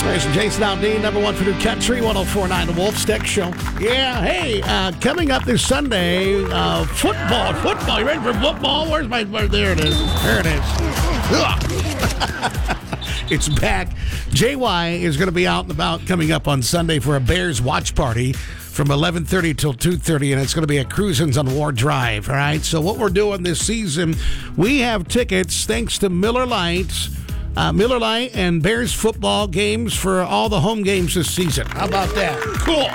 There's Jason Aldean, number one for New Country, 104.9 The Wolf Stick Show. Yeah, hey, coming up this Sunday, football. You ready for football? There it is. There it is. It's back. JY is going to be out and about coming up on Sunday for a Bears watch party from 11:30 till 2:30, and it's going to be at Cruisin's on Ward Drive, all right? So what we're doing this season, we have tickets thanks to Miller Lite. Miller Lite and Bears football games for all the home games this season. How about that? Cool.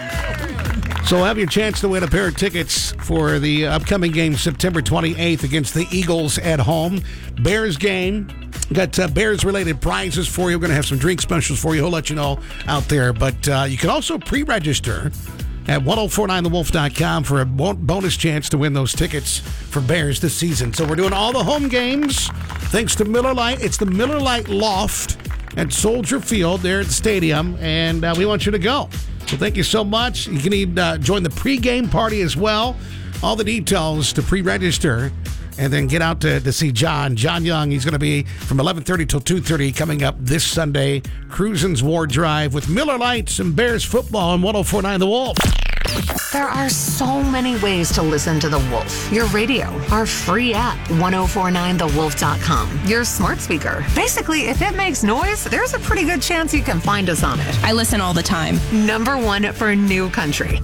So have your chance to win a pair of tickets for the upcoming game September 28th against the Eagles at home. Bears game. Got Bears-related prizes for you. We're going to have some drink specials for you. He'll let you know out there. But you can also pre-register at 1049thewolf.com for a bonus chance to win those tickets for Bears this season. So we're doing all the home games thanks to Miller Lite. It's the Miller Lite Loft at Soldier Field there at the stadium, and we want you to go. So thank you so much. You can join the pregame party as well. All the details to pre-register and then get out to see John Young. He's going to be from 11:30 till 2:30 coming up this Sunday. Cruisin's Ward Drive with Miller Lights and Bears football on 104.9 The Wolf. There are so many ways to listen to The Wolf. Your radio, our free app, 1049thewolf.com, your smart speaker. Basically, if it makes noise, there's a pretty good chance you can find us on it. I listen all the time. Number one for New Country,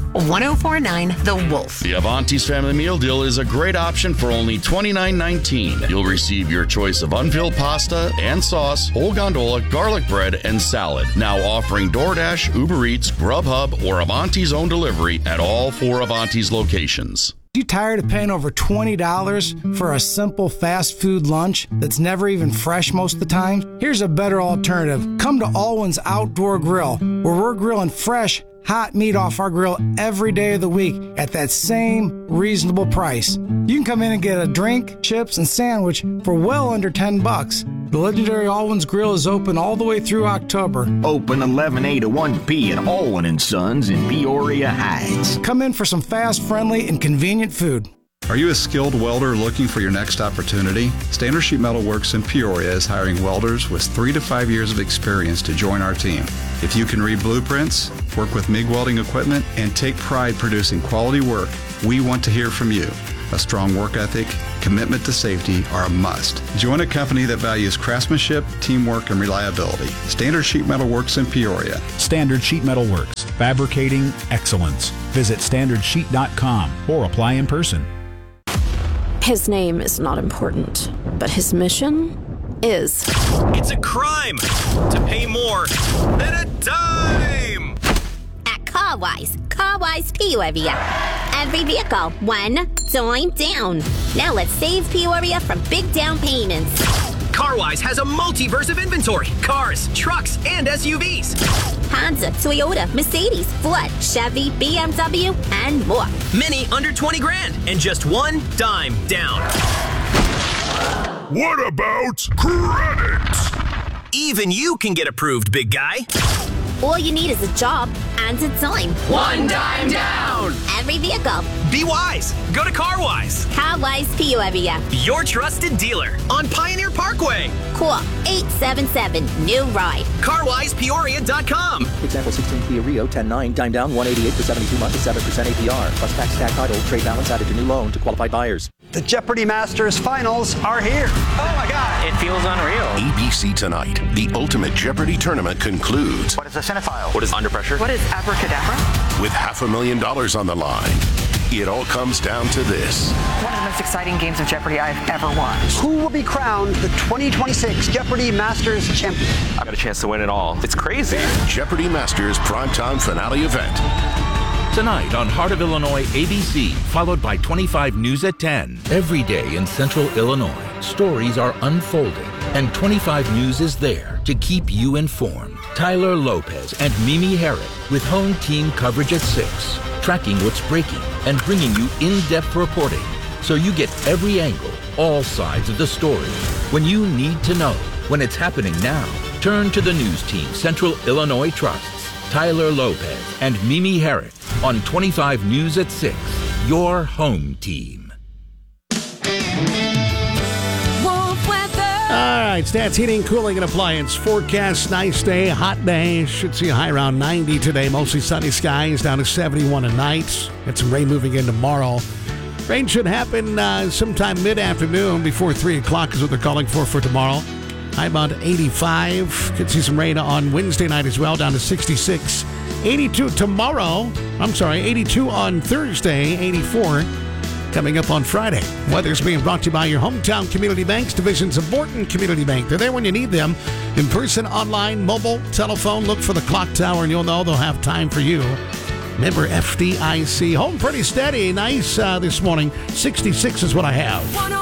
1049 The Wolf. The Avanti's Family Meal Deal is a great option for only $29.19. You'll receive your choice of unfilled pasta and sauce, whole gondola, garlic bread, and salad. Now offering DoorDash, Uber Eats, Grubhub, or Avanti's own delivery at all 4 Avanti's locations. You tired of paying over $20 for a simple fast food lunch that's never even fresh most of the time? Here's a better alternative. Come to Alwyn's Outdoor Grill, where we're grilling fresh, hot meat off our grill every day of the week at that same reasonable price. You can come in and get a drink, chips, and sandwich for well under $10. The legendary Alwyn's Grill is open all the way through October. Open 11A to 1P at Alwyn & Sons in Peoria Heights. Come in for some fast, friendly, and convenient food. Are you a skilled welder looking for your next opportunity? Standard Sheet Metal Works in Peoria is hiring welders with 3 to 5 years of experience to join our team. If you can read blueprints, work with MIG welding equipment, and take pride producing quality work, we want to hear from you. A strong work ethic, commitment to safety are a must. Join a company that values craftsmanship, teamwork, and reliability. Standard Sheet Metal Works in Peoria. Standard Sheet Metal Works, fabricating excellence. Visit standardsheet.com or apply in person. His name is not important, but his mission is. It's a crime to pay more than a dime. At CarWise Peoria. Every vehicle, $1 dime down. Now let's save Peoria from big down payments. CarWise has a multiverse of inventory. Cars, trucks, and SUVs. Honda, Toyota, Mercedes, Ford, Chevy, BMW, and more. Many under 20 grand and just $1 dime down. What about credit? Even you can get approved, big guy. All you need is a job and a dime. $1 dime down. Every vehicle. Be wise. Go to CarWise. CarWise Peoria. Your trusted dealer on Pioneer Parkway. Call 877-NEW-RIDE. CarWisePeoria.com. Example 16 Kia Rio 10.9 dime down 188 for 72 months at 7% APR plus tax title trade balance added to new loan to qualified buyers. The Jeopardy Masters finals are here. Oh my God. It feels unreal. ABC Tonight. The Ultimate Jeopardy tournament concludes. What is a cinephile? What is under pressure? What is abracadabra? With $500,000 on the line. It all comes down to this. One of the most exciting games of Jeopardy I've ever watched. Who will be crowned the 2026 Jeopardy Masters champion? I got a chance to win it all. It's crazy. Jeopardy Masters primetime finale event. Tonight on Heart of Illinois ABC, followed by 25 News at 10. Every day in Central Illinois, stories are unfolding, and 25 News is there to keep you informed. Tyler Lopez and Mimi Herrick with home team coverage at 6, tracking what's breaking and bringing you in-depth reporting so you get every angle, all sides of the story. When you need to know, when it's happening now, turn to the news team Central Illinois trusts. Tyler Lopez and Mimi Herrick on 25 News at 6, your home team. All right, Stats Heating, Cooling, and Appliance. Forecast, nice day, hot day. Should see a high around 90 today. Mostly sunny skies, down to 71 at night. Get some rain moving in tomorrow. Rain should happen sometime mid-afternoon before 3 o'clock is what they're calling for tomorrow. High about 85. Could see some rain on Wednesday night as well, down to 66. 82 tomorrow. 82 on Thursday, 84 coming up on Friday. Weather's being brought to you by your hometown community banks, divisions of Morton Community Bank. They're there when you need them. In person, online, mobile, telephone. Look for the clock tower and you'll know they'll have time for you. Member FDIC. Home pretty steady. Nice this morning. 66 is what I have.